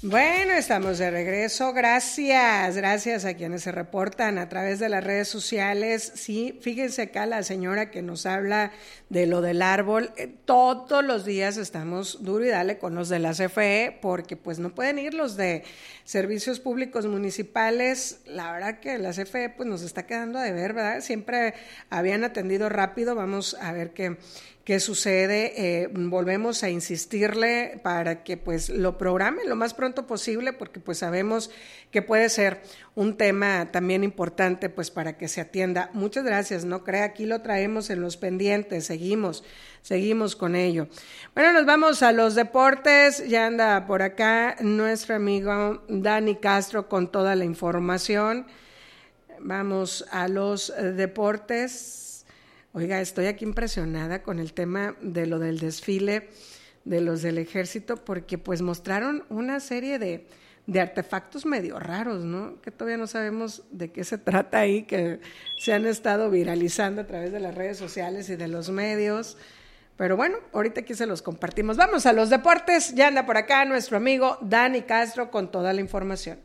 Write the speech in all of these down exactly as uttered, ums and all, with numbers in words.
Bueno, estamos de regreso. Gracias, gracias a quienes se reportan a través de las redes sociales. Sí, fíjense acá la señora que nos habla de lo del árbol. Eh, todos los días estamos duro y dale con los de la C F E porque pues no pueden ir los de servicios públicos municipales. La verdad que la C F E pues nos está quedando a deber, ¿verdad? Siempre habían atendido rápido. Vamos a ver qué qué sucede. Eh, volvemos a insistirle para que pues lo programe lo más pronto posible, porque pues sabemos que puede ser un tema también importante pues para que se atienda. Muchas gracias, no crea, aquí lo traemos en los pendientes, seguimos, seguimos con ello. Bueno, nos vamos a los deportes, ya anda por acá nuestro amigo Dani Castro con toda la información. Vamos a los deportes. Oiga, estoy aquí impresionada con el tema de lo del desfile de los del ejército, porque pues mostraron una serie de, de artefactos medio raros, ¿no? Que todavía no sabemos de qué se trata ahí, que se han estado viralizando a través de las redes sociales y de los medios. Pero bueno, ahorita aquí se los compartimos. Vamos a los deportes, ya anda por acá nuestro amigo Dani Castro con toda la información.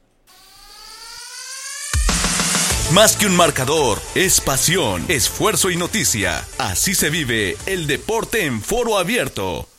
Más que un marcador, es pasión, esfuerzo y noticia. Así se vive el deporte en Foro Abierto.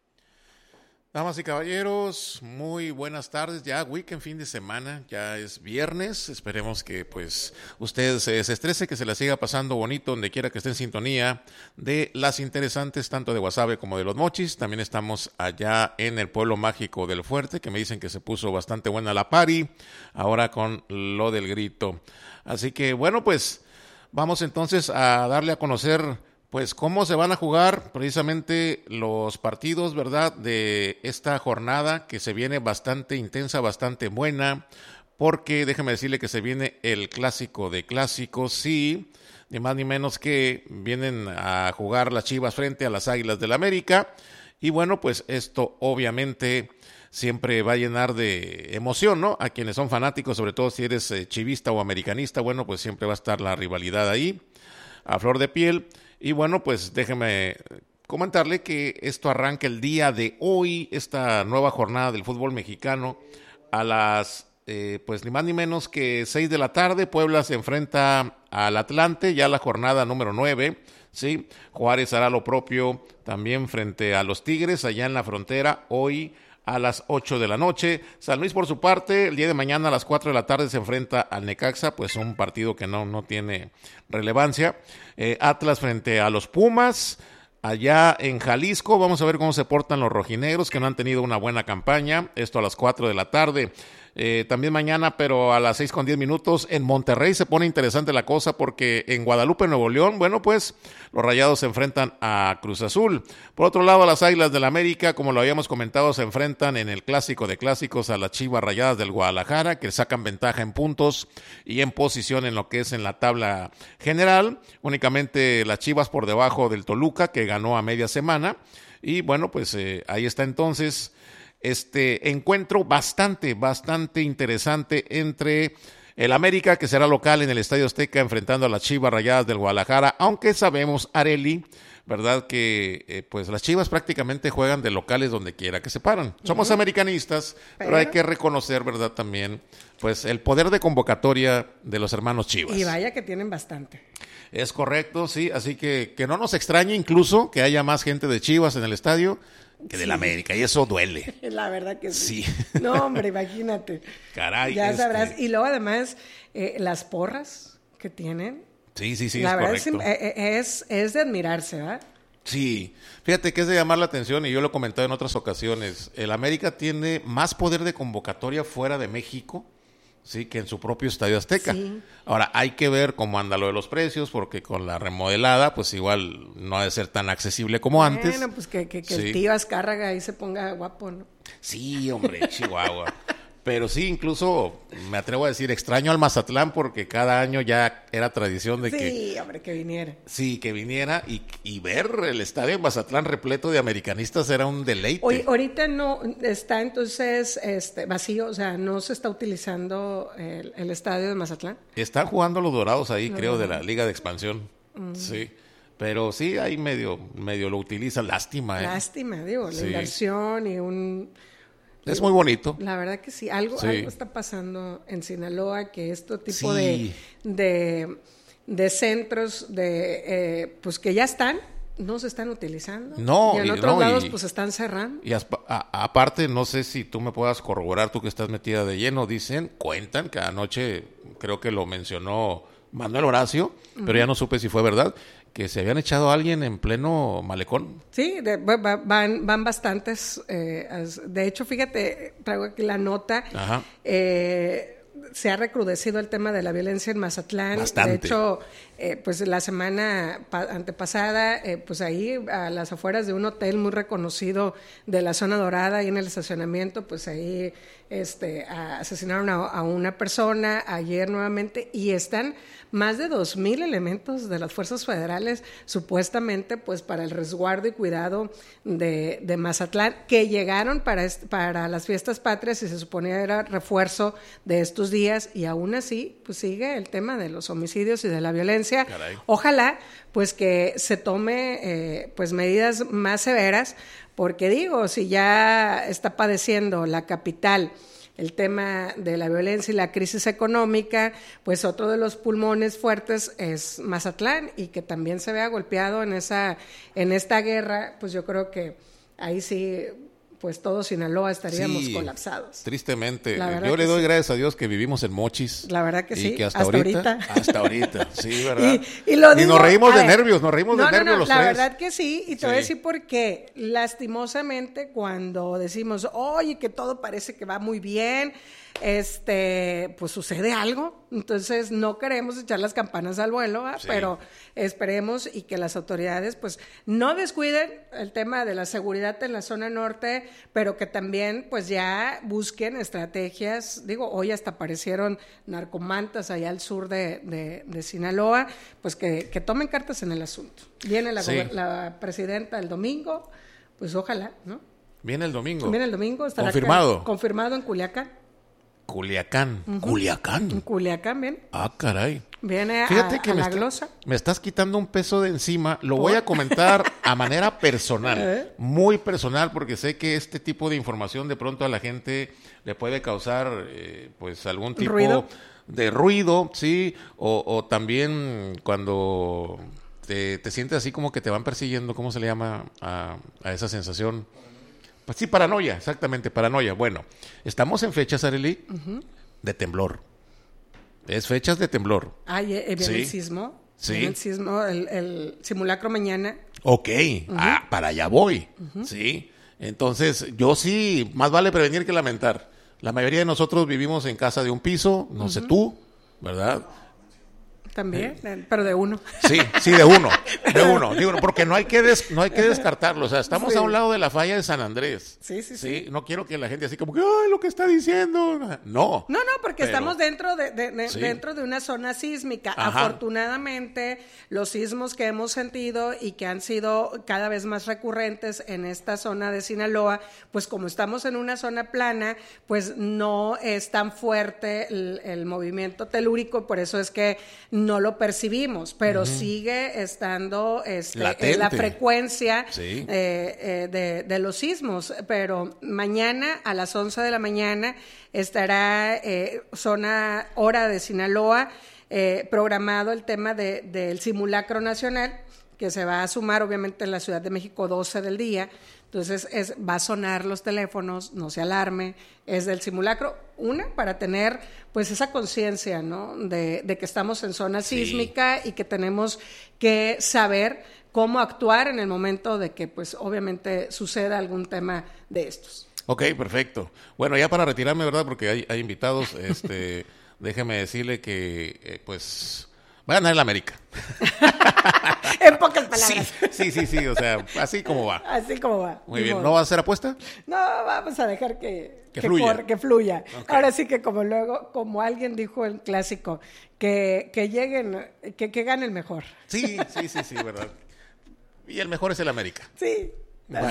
Damas y caballeros, muy buenas tardes. Ya weekend, fin de semana, ya es viernes. Esperemos que pues usted se desestrese, que se la siga pasando bonito donde quiera que esté en sintonía de las interesantes, tanto de Guasave como de Los Mochis. También estamos allá en el pueblo mágico del Fuerte, que me dicen que se puso bastante buena la party, ahora con lo del grito. Así que bueno, pues vamos entonces a darle a conocer pues cómo se van a jugar precisamente los partidos, ¿verdad?, de esta jornada que se viene bastante intensa, bastante buena, porque déjeme decirle que se viene el clásico de clásicos, sí, ni más ni menos que vienen a jugar las Chivas frente a las Águilas del América, y bueno, pues esto obviamente siempre va a llenar de emoción, ¿no? A quienes son fanáticos, sobre todo si eres eh, chivista o americanista, bueno, pues siempre va a estar la rivalidad ahí, a flor de piel. Y bueno, pues déjeme comentarle que esto arranca el día de hoy, esta nueva jornada del fútbol mexicano, a las, eh, pues ni más ni menos que seis de la tarde. Puebla se enfrenta al Atlante, ya la jornada número nueve, ¿sí? Juárez hará lo propio también frente a los Tigres, allá en la frontera, hoy a las ocho de la noche. San Luis, por su parte, el día de mañana a las cuatro de la tarde se enfrenta al Necaxa, pues un partido que no, no tiene relevancia. Eh, Atlas frente a los Pumas, allá en Jalisco. Vamos a ver cómo se portan los rojinegros, que no han tenido una buena campaña. Esto a las cuatro de la tarde. Eh, también mañana, pero a las seis con diez minutos, en Monterrey se pone interesante la cosa, porque en Guadalupe, Nuevo León, bueno, pues los Rayados se enfrentan a Cruz Azul. Por otro lado, las Águilas del América, como lo habíamos comentado, se enfrentan en el clásico de clásicos a las Chivas Rayadas del Guadalajara, que sacan ventaja en puntos y en posición en lo que es en la tabla general. Únicamente las Chivas por debajo del Toluca, que ganó a media semana. Y bueno, pues eh, ahí está entonces este encuentro bastante, bastante interesante entre el América, que será local en el Estadio Azteca, enfrentando a las Chivas Rayadas del Guadalajara, aunque sabemos, Areli, ¿verdad?, que eh, pues las Chivas prácticamente juegan de locales donde quiera que se paran. Somos uh-huh. americanistas, pero... pero hay que reconocer, ¿verdad?, también pues el poder de convocatoria de los hermanos Chivas. Y vaya que tienen bastante. Es correcto, sí, así que que no nos extrañe incluso que haya más gente de Chivas en el estadio que del sí. América, y eso duele. La verdad que sí. sí. No, hombre, imagínate. Caray. Ya este... sabrás. Y luego además, eh, las porras que tienen. Sí, sí, sí, la es verdad correcto. Es, es, es de admirarse, ¿verdad? Sí, fíjate que es de llamar la atención, y yo lo he comentado en otras ocasiones. El América tiene más poder de convocatoria fuera de México, sí, que en su propio Estadio Azteca. Sí. Ahora, hay que ver cómo anda lo de los precios, porque con la remodelada, pues igual no ha de ser tan accesible como bueno, antes. Bueno, pues que, que, que sí. el tío Azcárraga ahí se ponga guapo, ¿no? Sí, hombre, Chihuahua. Pero sí, incluso me atrevo a decir, extraño al Mazatlán, porque cada año ya era tradición de sí, que... Sí, hombre, que viniera. Sí, que viniera, y, y ver el estadio de Mazatlán repleto de americanistas era un deleite. Oye, ahorita no está entonces este vacío, o sea, no se está utilizando el, el estadio de Mazatlán. Están jugando los Dorados ahí, no, creo, no. de la Liga de Expansión. Mm. Sí. Pero sí, ahí medio, medio lo utilizan. Lástima, ¿eh? Lástima, digo, sí. la inversión y un... Es muy bonito. La verdad que sí, algo, Sí. algo está pasando en Sinaloa, que este tipo Sí. de, de, de centros de eh, pues que ya están, no se están utilizando. No, y en y- otros no, lados y- pues están cerrando. Y aspa- a- aparte, no sé si tú me puedas corroborar, tú que estás metida de lleno, dicen, cuentan que anoche, creo que lo mencionó Manuel Horacio, pero ya no supe si fue verdad, que se habían echado a alguien en pleno malecón. Sí, de- va- va- van, van bastantes. eh, as- de hecho, fíjate, traigo aquí la nota. Ajá. Eh, se ha recrudecido el tema de la violencia en Mazatlán. Bastante. De hecho, eh, pues la semana pa- antepasada, eh, pues ahí a las afueras de un hotel muy reconocido de la zona dorada, ahí en el estacionamiento, pues ahí este, a- asesinaron a, a una persona ayer nuevamente y están más de dos mil elementos de las fuerzas federales supuestamente pues para el resguardo y cuidado de, de Mazatlán que llegaron para, est- para las fiestas patrias y se suponía era refuerzo de estos días y aún así pues sigue el tema de los homicidios y de la violencia. Caray. Ojalá pues que se tome eh, pues medidas más severas porque digo, si ya está padeciendo la capital el tema de la violencia y la crisis económica, pues otro de los pulmones fuertes es Mazatlán y que también se vea golpeado en esa en esta guerra, pues yo creo que ahí sí pues todo Sinaloa estaríamos Sí, colapsados. Tristemente. La verdad Yo le que doy sí. gracias a Dios que vivimos en Mochis. La verdad que y sí, que hasta, hasta ahorita, ahorita. Hasta ahorita, sí, ¿verdad? Y, y lo Ni digo, nos reímos a de ver, nervios, nos reímos no, de no, nervios no, los la tres. verdad que sí, y te voy a Sí. decir por qué. Lastimosamente, cuando decimos, oye, que todo parece que va muy bien, este, pues sucede algo. Entonces, no queremos echar las campanas al vuelo, ¿va? Sí. Pero esperemos y que las autoridades, pues, no descuiden el tema de la seguridad en la zona norte, pero que también, pues, ya busquen estrategias. Digo, hoy hasta aparecieron narcomantas allá al sur de, de, de Sinaloa, pues, que, que tomen cartas en el asunto. Viene la, Sí. gober- la presidenta el domingo, pues, ojalá, ¿no? Viene el domingo. Viene el domingo. Estará Confirmado. acá- confirmado en Culiacán. Culiacán. En Culiacán. Culiacán, bien. Ah, caray. Viene a, Fíjate a que me, la está- glosa. me estás quitando un peso de encima. Lo voy a comentar a manera personal, ¿Eh? muy personal, porque sé que este tipo de información de pronto a la gente le puede causar eh, pues algún tipo ¿Ruido? de ruido, sí, o, o también cuando te, te sientes así como que te van persiguiendo, ¿cómo se le llama a, a esa sensación? Pues sí, paranoia, exactamente, paranoia. Bueno, estamos en fechas, Arely, de temblor. Es fechas de temblor. Ah, y, eh, viene Sí. el sismo. Sí. Viene el sismo, el, el simulacro mañana. Ok, ah, para allá voy, sí. Entonces, yo sí, más vale prevenir que lamentar. La mayoría de nosotros vivimos en casa de un piso, no sé tú, ¿verdad? También, eh, pero de uno. Sí, sí, de uno, de uno. Digo, porque no hay que des- no hay que descartarlo. O sea, estamos Sí. a un lado de la falla de San Andrés. Sí, sí, sí. No quiero que la gente así como que, ay, lo que está diciendo. No. No, no, porque Pero- estamos dentro de, de- de- Sí. dentro de una zona sísmica. Ajá. Afortunadamente, los sismos que hemos sentido y que han sido cada vez más recurrentes en esta zona de Sinaloa, pues como estamos en una zona plana, pues no es tan fuerte el, el movimiento telúrico, por eso es que no lo percibimos, pero sigue estando este, en la Latente. frecuencia Sí. eh, eh, de, de los sismos, pero mañana a las once de la mañana estará eh, zona hora de Sinaloa eh, programado el tema de, del simulacro nacional que se va a sumar obviamente en la Ciudad de México doce del día. Entonces es, va a sonar los teléfonos, no se alarme, es del simulacro. Una, para tener pues esa conciencia, ¿no? De, de que estamos en zona Sí. sísmica y que tenemos que saber cómo actuar en el momento de que pues obviamente suceda algún tema de estos. Ok, perfecto. Bueno, ya para retirarme, ¿verdad? Porque hay, hay invitados, este, déjeme decirle que, eh, pues, va a ganar el América. En pocas Sí, palabras. sí, sí, sí, o sea, así como va. Así como va. Muy Ni bien, modo. ¿no va a hacer apuesta? No, vamos a dejar que, Que fluya. corra, que fluya. Ok. Ahora sí que como luego, como alguien dijo en clásico, que, que lleguen, que, que gane el mejor. Sí, sí, sí, sí, ¿verdad? Y el mejor es el América. Sí, así Bye. es.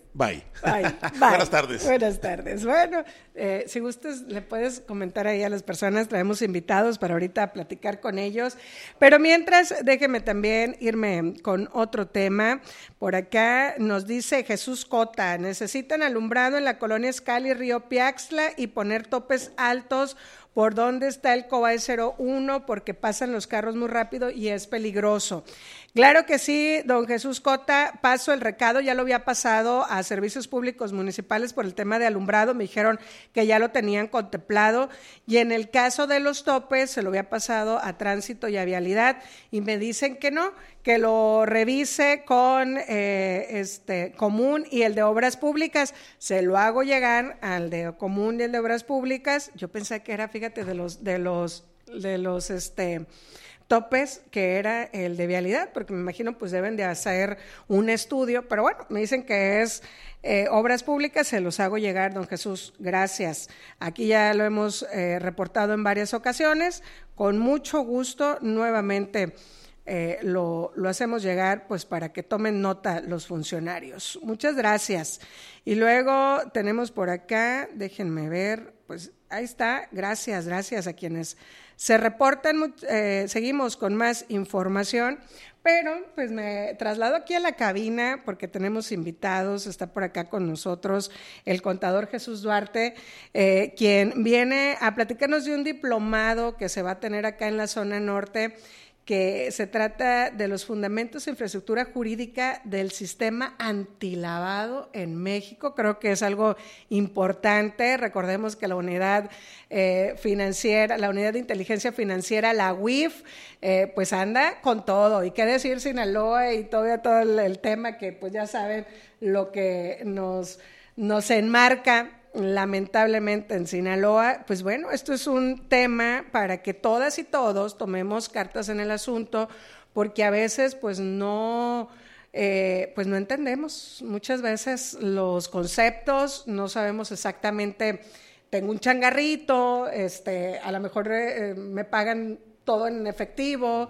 Bye. Bye. Bye. Buenas tardes. Buenas tardes. Bueno, eh, si gustas, le puedes comentar ahí a las personas. Traemos invitados para ahorita platicar con ellos. Pero mientras, déjeme también irme con otro tema. Por acá nos dice Jesús Cota, necesitan alumbrado en la colonia Escali, Río Piaxtla y poner topes altos por donde está el Cobay cero uno porque pasan los carros muy rápido y es peligroso. Claro que sí, don Jesús Cota, paso el recado, ya lo había pasado a Servicios Públicos Municipales por el tema de alumbrado, me dijeron que ya lo tenían contemplado y en el caso de los topes se lo había pasado a Tránsito y a Vialidad y me dicen que no, que lo revise con eh, este Común y el de Obras Públicas, se lo hago llegar al de Común y el de Obras Públicas, yo pensé que era, fíjate, de los, de los, de los, este... topes, que era el de Vialidad, porque me imagino pues deben de hacer un estudio, pero bueno, me dicen que es eh, Obras Públicas, se los hago llegar, don Jesús, gracias. Aquí ya lo hemos eh, reportado en varias ocasiones, con mucho gusto, nuevamente eh, lo, lo hacemos llegar pues para que tomen nota los funcionarios. Muchas gracias. Y luego tenemos por acá, déjenme ver, pues ahí está, gracias, gracias a quienes se reportan, eh, seguimos con más información, pero pues me traslado aquí a la cabina porque tenemos invitados, está por acá con nosotros el contador Jesús Duarte, eh, quien viene a platicarnos de un diplomado que se va a tener acá en la zona norte, que se trata de los fundamentos de infraestructura jurídica del sistema antilavado en México. Creo que es algo importante. Recordemos que la unidad eh, financiera, la unidad de inteligencia financiera, la U I F, eh, pues anda con todo. Y qué decir Sinaloa y todo, todo el, el tema que pues ya saben lo que nos, nos enmarca lamentablemente en Sinaloa. Pues bueno, esto es un tema para que todas y todos tomemos cartas en el asunto, porque a veces pues no, eh, pues no entendemos muchas veces los conceptos, no sabemos exactamente, tengo un changarrito, este, a lo mejor eh, me pagan todo en efectivo,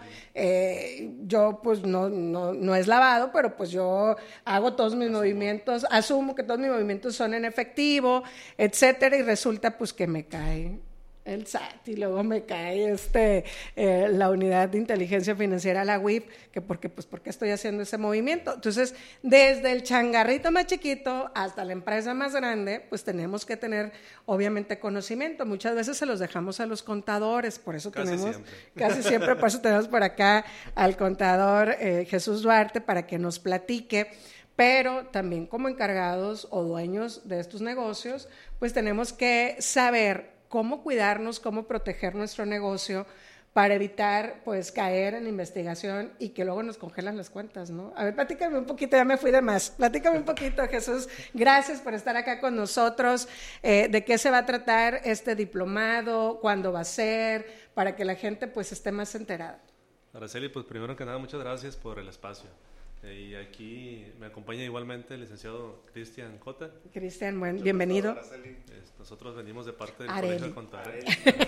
eh, yo pues no, no, no es lavado, pero pues yo hago todos mis movimientos, asumo que todos mis movimientos son en efectivo, etcétera, y resulta pues que me cae el S A T y luego me cae este eh, la unidad de inteligencia financiera, la U I F, que porque pues porque estoy haciendo ese movimiento. Entonces, desde el changarrito más chiquito hasta la empresa más grande, pues tenemos que tener obviamente conocimiento. Muchas veces se los dejamos a los contadores, por eso casi tenemos siempre. casi siempre, por eso tenemos por acá al contador eh, Jesús Duarte para que nos platique. Pero también como encargados o dueños de estos negocios, pues tenemos que saber cómo cuidarnos, cómo proteger nuestro negocio para evitar pues caer en investigación y que luego nos congelan las cuentas, ¿no? A ver, platícame un poquito, ya me fui de más, platícame un poquito, Jesús, gracias por estar acá con nosotros, eh, de qué se va a tratar este diplomado, cuándo va a ser, para que la gente pues esté más enterada. Araceli, pues primero que nada, muchas gracias por el espacio. Y aquí me acompaña igualmente el licenciado Cristian Cota. Cristian, buen, bienvenido. Nosotros venimos de parte del Areli. Colegio de Contadores.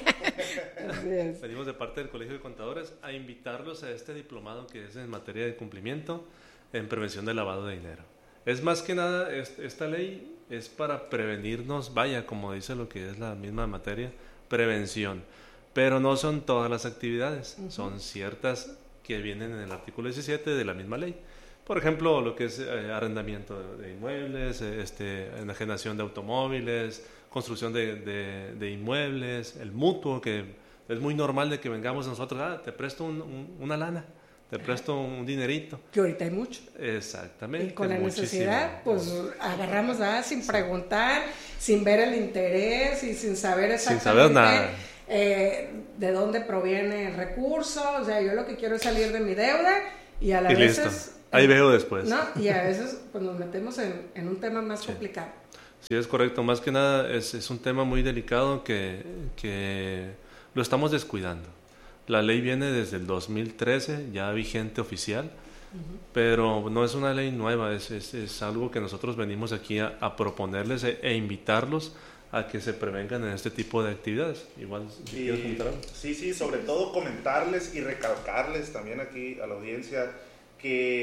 Venimos de parte del Colegio de Contadores a invitarlos a este diplomado que es en materia de cumplimiento en prevención del lavado de dinero. Es más que nada, esta ley es para prevenirnos, vaya, como dice lo que es la misma materia, prevención. Pero no son todas las actividades, uh-huh. Son ciertas que vienen en el artículo diecisiete de la misma ley. Por ejemplo, lo que es eh, arrendamiento de inmuebles, eh, este, enajenación de automóviles, construcción de, de, de inmuebles, el mutuo, que es muy normal de que vengamos nosotros, ah, te presto un, un, una lana, te presto un dinerito. Que ahorita hay mucho. Exactamente. Y con la necesidad, pues agarramos nada sin preguntar, sin ver el interés y sin saber exactamente. Sin saber nada. Eh, de dónde proviene el recurso, o sea, yo lo que quiero es salir de mi deuda y a la y vez listo. Ahí veo después. ¿No? Y a veces pues, nos metemos en, en un tema más sí. complicado. Sí, es correcto. Más que nada es, es un tema muy delicado que, que lo estamos descuidando. La ley viene desde el dos mil trece, ya vigente oficial, uh-huh. Pero no es una ley nueva, es, es, es algo que nosotros venimos aquí a, a proponerles e, e invitarlos a que se prevengan en este tipo de actividades. Igual, si y, quieres comentar algo. Sí, sí, sobre todo comentarles y recalcarles también aquí a la audiencia que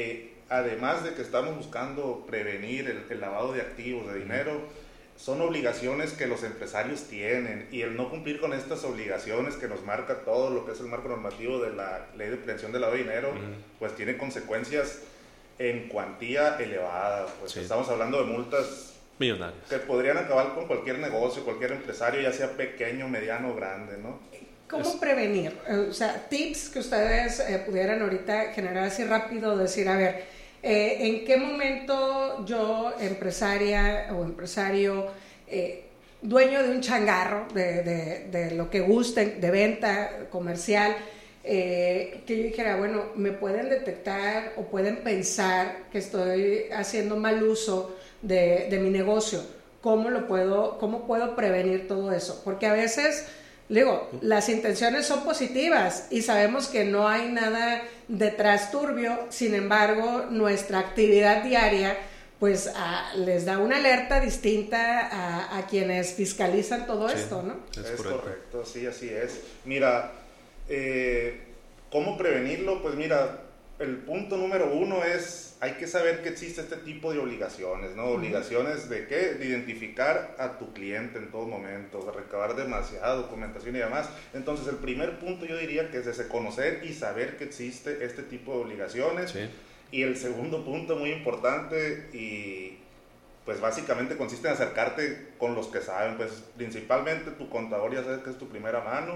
además de que estamos buscando prevenir el, el lavado de activos, de dinero, son obligaciones que los empresarios tienen, y el no cumplir con estas obligaciones que nos marca todo lo que es el marco normativo de la Ley de Prevención del Lavado de Dinero, uh-huh. pues tiene consecuencias en cuantía elevada. Pues sí. Estamos hablando de multas millonarias que podrían acabar con cualquier negocio, cualquier empresario, ya sea pequeño, mediano o grande, ¿no? ¿Cómo es... prevenir? O sea, tips que ustedes eh, pudieran ahorita generar así rápido, decir, a ver, eh, ¿en qué momento yo, empresaria o empresario, eh, dueño de un changarro, de, de, de lo que gusten, de venta comercial, eh, que yo dijera, bueno, me pueden detectar o pueden pensar que estoy haciendo mal uso de, de mi negocio? ¿Cómo lo puedo, cómo puedo prevenir todo eso? Porque a veces, digo, las intenciones son positivas y sabemos que no hay nada detrás turbio, sin embargo, nuestra actividad diaria pues a, les da una alerta distinta a, a quienes fiscalizan todo sí, esto, ¿no? Es, es correcto. correcto, sí, así es. Mira, eh, ¿cómo prevenirlo? Pues mira, el punto número uno es, hay que saber que existe este tipo de obligaciones, ¿no? Uh-huh. Obligaciones de qué, de identificar a tu cliente en todo momento, de recabar demasiada documentación y demás. Entonces, el primer punto yo diría que es ese, conocer y saber que existe este tipo de obligaciones. Sí. Y el segundo punto muy importante, y pues básicamente consiste en acercarte con los que saben, pues principalmente tu contador, ya sabes que es tu primera mano,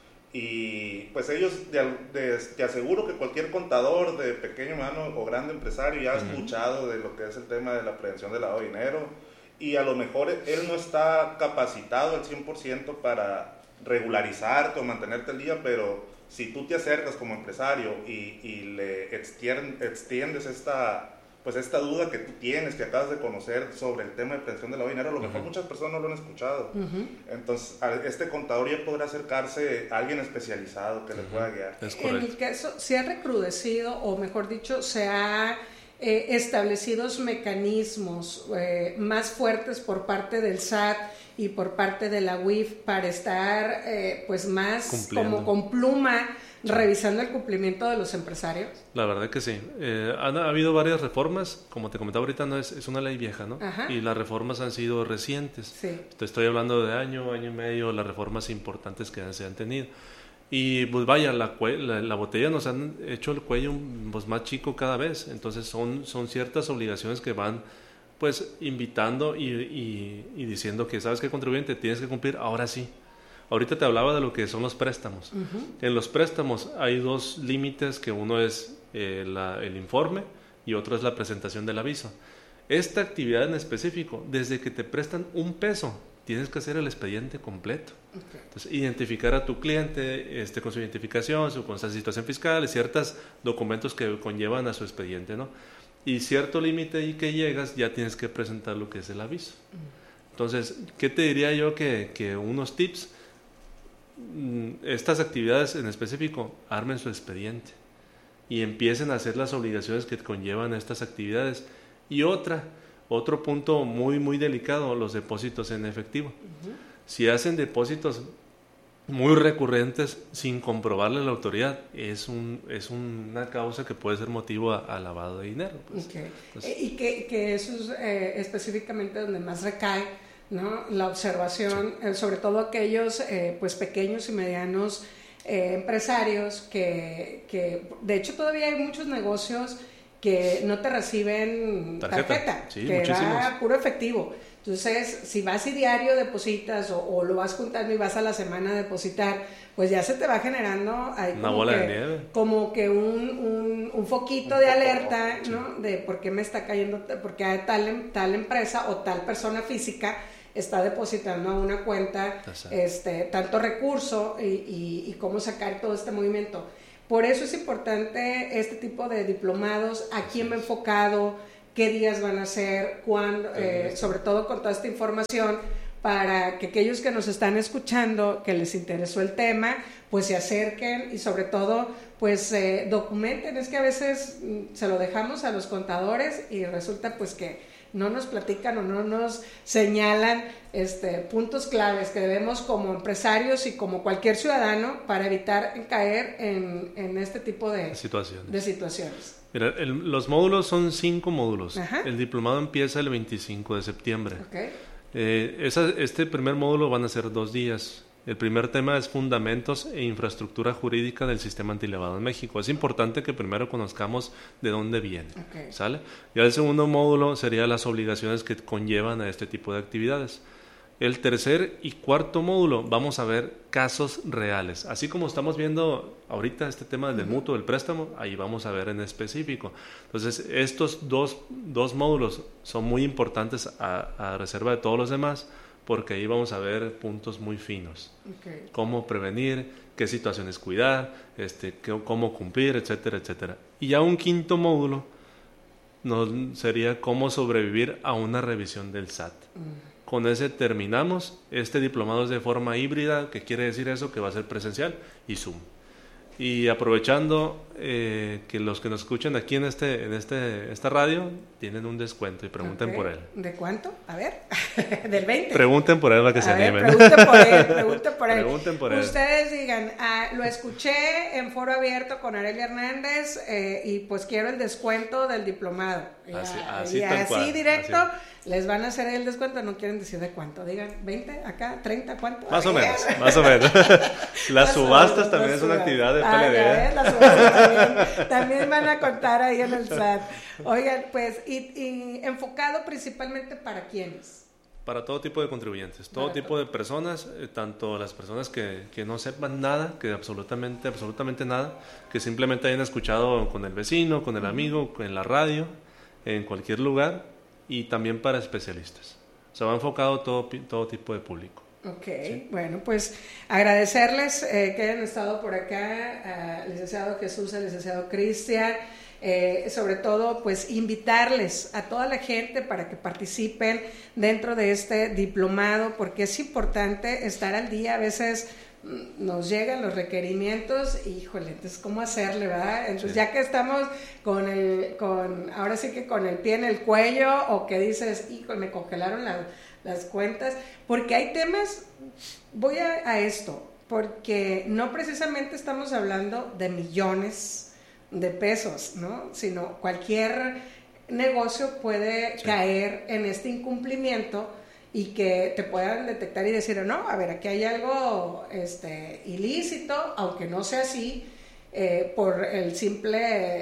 y pues ellos, de, de, te aseguro que cualquier contador de pequeño mano o grande empresario ya ha uh-huh. escuchado de lo que es el tema de la prevención del lavado de dinero, y a lo mejor él no está capacitado al cien por ciento para regularizarte o mantenerte al día, pero si tú te acercas como empresario y, y le extiendes esta, pues esta duda que tú tienes, que acabas de conocer sobre el tema de prevención del lavado de dinero, a lo mejor uh-huh. muchas personas no lo han escuchado. Uh-huh. Entonces, este contador ya podrá acercarse a alguien especializado que uh-huh. le pueda guiar. Es correcto. En el caso, se ha recrudecido, o mejor dicho, se ha eh, establecidos mecanismos eh, más fuertes por parte del S A T y por parte de la U I F para estar eh, pues más Cumpliendo. como con pluma revisando el cumplimiento de los empresarios. La verdad que sí. Eh, han ha habido varias reformas, como te comentaba ahorita, no es, es una ley vieja, ¿no? Ajá. Y las reformas han sido recientes. Sí. Te estoy hablando de año, año y medio, las reformas importantes que se han tenido. Y pues vaya, la, la, la botella nos han hecho el cuello pues, más chico cada vez. Entonces son, son ciertas obligaciones que van pues invitando y, y, y diciendo que sabes que contribuyente tienes que cumplir ahora sí. Ahorita te hablaba de lo que son los préstamos. Uh-huh. En los préstamos hay dos límites, que uno es eh, la, el informe y otro es la presentación del aviso. Esta actividad en específico, desde que te prestan un peso, tienes que hacer el expediente completo. Okay. Entonces, identificar a tu cliente este, con su identificación, su, con su situación fiscal y ciertos documentos que conllevan a su expediente, ¿no? Y cierto límite y que llegas, ya tienes que presentar lo que es el aviso. Entonces, ¿qué te diría yo? Que, que unos tips, estas actividades en específico, armen su expediente y empiecen a hacer las obligaciones que conllevan estas actividades. Y otra, otro punto muy, muy delicado, los depósitos en efectivo. Uh-huh. Si hacen depósitos muy recurrentes sin comprobarle a la autoridad, es un es una causa que puede ser motivo a, a lavado de dinero. Pues. Okay. Pues, y que, que eso es eh, específicamente donde más recae, ¿no? La observación, sí. eh, sobre todo aquellos eh, pues pequeños y medianos eh, empresarios que, que, de hecho todavía hay muchos negocios que no te reciben tarjeta, tarjeta sí, que muchísimos. da puro efectivo. Entonces, si vas y diario depositas o, o lo vas juntando y vas a la semana a depositar, pues ya se te va generando ahí una como bola que, de nieve. Como que un, un, un foquito un de alerta, sí. ¿no? De por qué me está cayendo, porque hay tal, tal empresa o tal persona física está depositando a una cuenta este, tanto recurso y, y, y cómo sacar todo este movimiento. Por eso es importante este tipo de diplomados, a quién va enfocado, qué días van a ser, cuándo, eh, sobre todo con toda esta información, para que aquellos que nos están escuchando, que les interesó el tema, pues se acerquen y sobre todo, pues eh, documenten. Es que a veces mm, se lo dejamos a los contadores y resulta pues que no nos platican o no nos señalan este, puntos claves que debemos como empresarios y como cualquier ciudadano para evitar caer en, en este tipo de situaciones. De situaciones. Mira, el, los módulos son cinco módulos. Ajá. El diplomado empieza el veinticinco de septiembre. Okay. Eh, esa, este primer módulo van a ser dos días. El primer tema es fundamentos e infraestructura jurídica del sistema antilavado en México. Es importante que primero conozcamos de dónde viene, okay. ¿sale? Y el segundo módulo sería las obligaciones que conllevan a este tipo de actividades. El tercer y cuarto módulo vamos a ver casos reales. Así como estamos viendo ahorita este tema del uh-huh. mutuo, del préstamo, ahí vamos a ver en específico. Entonces, estos dos, dos módulos son muy importantes a, a reserva de todos los demás, porque ahí vamos a ver puntos muy finos. Okay. Cómo prevenir, qué situaciones cuidar, este, qué, cómo cumplir, etcétera, etcétera. Y ya un quinto módulo no, sería cómo sobrevivir a una revisión del S A T. Mm. Con ese terminamos. Este diplomado es de forma híbrida, que quiere decir eso, que va a ser presencial y Zoom. Y aprovechando eh, que los que nos escuchan aquí en este en este esta radio tienen un descuento y pregunten okay. por él. ¿De cuánto? A ver, del veinte. Pregunten por él para que a se ver, animen. Pregunten por él, pregunten por él. Pregunten por él. Ustedes digan, ah, lo escuché en Foro Abierto con Arelia Hernández eh, y pues quiero el descuento del diplomado. Así, y, así, y tal así cual, directo así. Les van a hacer el descuento, no quieren decir de cuánto. Digan, ¿veinte acá? ¿treinta? ¿Cuánto? Más o menos, más o menos. Las subastas también es una actividad de P L D. Ah, ya ves, las subastas también, también van a contar ahí en el S A T. Oigan, pues, y, y enfocado principalmente para quiénes. Para todo tipo de contribuyentes, todo para tipo todo. de personas, eh, tanto las personas que, que no sepan nada, que absolutamente, absolutamente nada, que simplemente hayan escuchado con el vecino, con el amigo, en la radio, en cualquier lugar, y también para especialistas. O sea, va enfocado todo, todo tipo de público. Ok, ¿sí? Bueno, pues agradecerles eh, que hayan estado por acá, al licenciado Jesús, al licenciado Cristian, eh, sobre todo pues invitarles a toda la gente para que participen dentro de este diplomado, porque es importante estar al día. A veces nos llegan los requerimientos, híjole, entonces cómo hacerle, ¿verdad? Entonces sí. ya que estamos con el, con, ahora sí que con el pie en el cuello, o que dices, híjole, me congelaron la, las cuentas, porque hay temas, voy a, a esto, porque no precisamente estamos hablando de millones de pesos, ¿no? Sino cualquier negocio puede sí. caer en este incumplimiento y que te puedan detectar y decir, no, a ver, aquí hay algo este, ilícito, aunque no sea así, eh, por el simple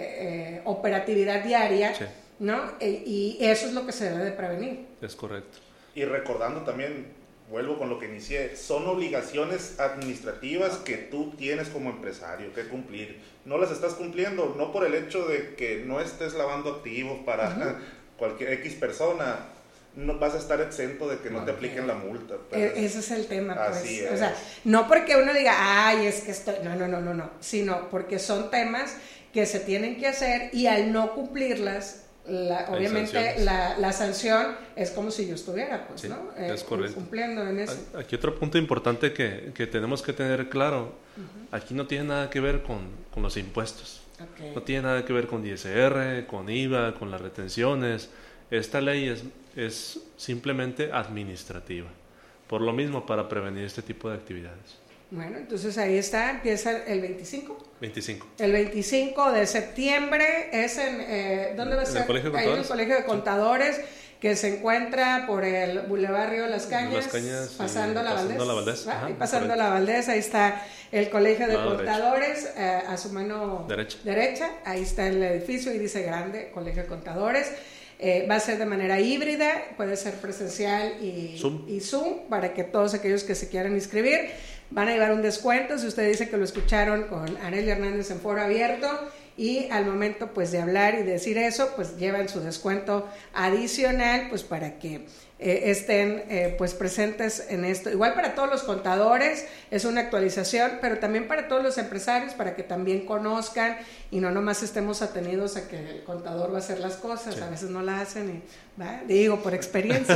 eh, operatividad diaria, sí. ¿no? E, y eso es lo que se debe de prevenir. Es correcto. Y recordando también, vuelvo con lo que inicié, son obligaciones administrativas que tú tienes como empresario que cumplir. No las estás cumpliendo, no por el hecho de que no estés lavando activos para uh-huh. cualquier X persona, no vas a estar exento de que no okay. te apliquen la multa. Pues. Ese es el tema, pues. Así es. O sea, no porque uno diga, ay, es que estoy, no, no, no, no, no, sino porque son temas que se tienen que hacer y al no cumplirlas, la, obviamente la, la sanción es como si yo estuviera, pues, sí, ¿no? Eh, es correcto. Cumpliendo en eso. Aquí otro punto importante que, que tenemos que tener claro, uh-huh. aquí no tiene nada que ver con, con los impuestos, okay. no tiene nada que ver con I S R, con I V A, con las retenciones. Esta ley es, es simplemente administrativa, por lo mismo para prevenir este tipo de actividades. Bueno, entonces ahí está, empieza el veinticinco. veinticinco. El veinticinco de septiembre es en, eh, ¿dónde va a ser? En el Colegio de Contadores. Ahí en el Colegio de Contadores, sí. que se encuentra por el Boulevard Río Las Cañas, Las Cañas pasando, la, pasando Valdés, la Valdés. Ajá, Ajá, y pasando correcto. la Valdés, ahí está el Colegio de Lado Contadores, eh, a su mano derecha. derecha, ahí está el edificio y dice grande, Colegio de Contadores. Eh, va a ser de manera híbrida, puede ser presencial y Zoom. y Zoom, para que todos aquellos que se quieran inscribir van a llevar un descuento. Si usted dice que lo escucharon con Arelia Hernández en Foro Abierto, y al momento pues de hablar y decir eso, pues llevan su descuento adicional, pues para que eh, estén eh, pues presentes en esto. Igual para todos los contadores es una actualización, pero también para todos los empresarios, para que también conozcan y no nomás estemos atenidos a que el contador va a hacer las cosas, sí. A veces no la hacen y ¿va? Digo por experiencia.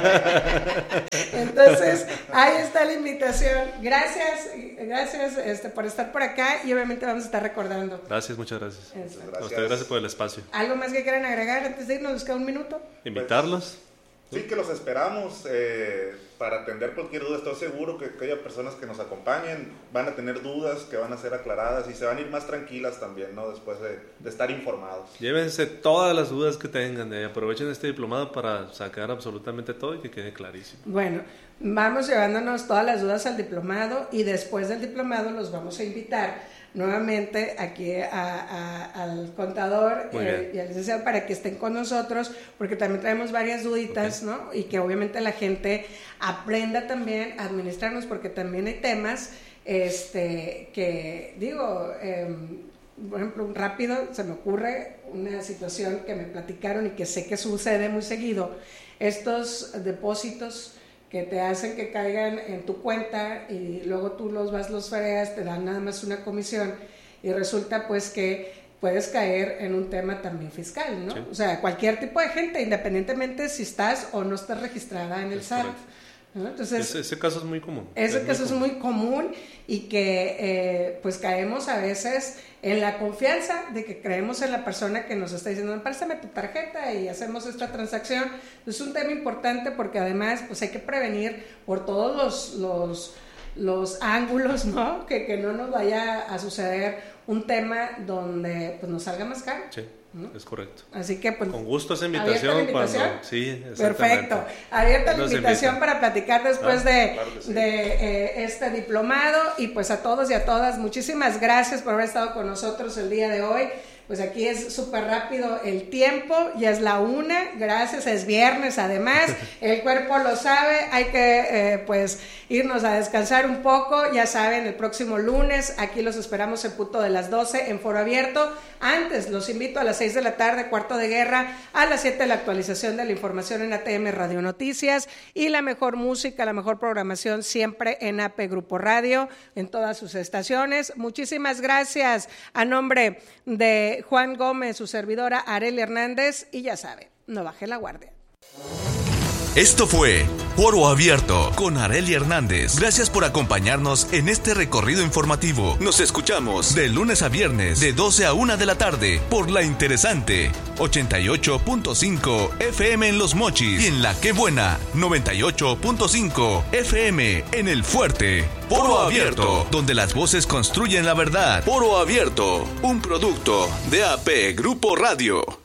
Entonces ahí está la invitación. Gracias, gracias este, por estar por acá y obviamente vamos a estar recordando. Gracias, muchas gracias. gracias. A ustedes gracias por el espacio. ¿Algo más que quieran agregar antes de irnos? ¿Nos queda un minuto? Invitarlos. Pues, sí, que los esperamos eh, para atender cualquier duda. Estoy seguro que aquellas personas que nos acompañen van a tener dudas que van a ser aclaradas y se van a ir más tranquilas también, ¿no? Después de, de estar informados. Llévense todas las dudas que tengan, eh, aprovechen este diplomado para sacar absolutamente todo y que quede clarísimo. Bueno, vamos llevándonos todas las dudas al diplomado y después del diplomado los vamos a invitar nuevamente aquí a, a, al contador eh, y al licenciado para que estén con nosotros, porque también traemos varias duditas, okay. ¿no? Y que obviamente la gente aprenda también a administrarnos, porque también hay temas este, que, digo, eh, por ejemplo, rápido se me ocurre una situación que me platicaron y que sé que sucede muy seguido, estos depósitos que te hacen que caigan en tu cuenta y luego tú los vas, los freas, te dan nada más una comisión y resulta pues que puedes caer en un tema también fiscal, ¿no? Sí. O sea, cualquier tipo de gente, independientemente si estás o no estás registrada en el S A T. ¿No? Entonces, ese, ese caso es muy común. Ese es caso muy es muy común y que eh, pues caemos a veces en la confianza de que creemos en la persona que nos está diciendo, préstame tu tarjeta y hacemos esta transacción. Es un tema importante porque además pues hay que prevenir por todos los, los, los ángulos, ¿no? Que, que no nos vaya a suceder un tema donde pues nos salga más caro. Sí. ¿No? Es correcto. Así que pues, con gusto esa invitación, invitación? Cuando, sí, perfecto, abierta la invitación invita. Para platicar después ah, de, claro sí. de eh, este diplomado y pues a todos y a todas muchísimas gracias por haber estado con nosotros el día de hoy. Pues aquí es súper rápido el tiempo, ya es la una, gracias, es viernes además, el cuerpo lo sabe, hay que eh, pues irnos a descansar un poco, ya saben, el próximo lunes aquí los esperamos en punto de las doce en Foro Abierto. Antes los invito a las seis de la tarde, Cuarto de Guerra, a las siete la actualización de la información en A T M Radio Noticias y la mejor música, la mejor programación siempre en A P Grupo Radio, en todas sus estaciones. Muchísimas gracias a nombre de Juan Gómez, su servidora Arely Hernández, y ya sabe, no baje la guardia. Esto fue Foro Abierto con Arely Hernández. Gracias por acompañarnos en este recorrido informativo. Nos escuchamos de lunes a viernes de doce a una de la tarde por la interesante ochenta y ocho punto cinco F M en Los Mochis y en La Qué Buena noventa y ocho punto cinco F M en El Fuerte. Foro Abierto, donde las voces construyen la verdad. Foro Abierto, un producto de A P Grupo Radio.